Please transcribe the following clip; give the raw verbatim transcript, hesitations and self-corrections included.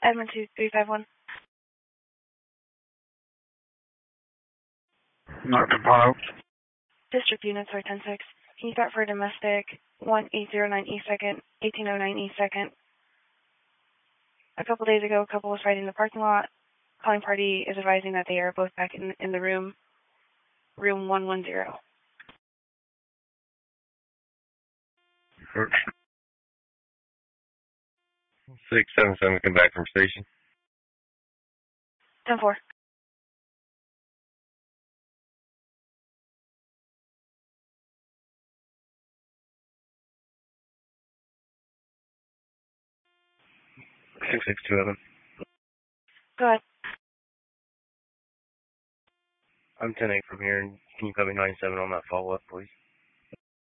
Admin two three five one. Not Capano. District units are ten six. Can you start for domestic one eight zero nine E second, eighteen oh nine E second? A couple days ago, a couple was fighting in the parking lot. Calling party is advising that they are both back in, in the room, room one one zero. six seven seven, come back from station. ten four. six six two seven. Go ahead. I'm ten eight from here, and can you copy nine seven on that follow-up, please?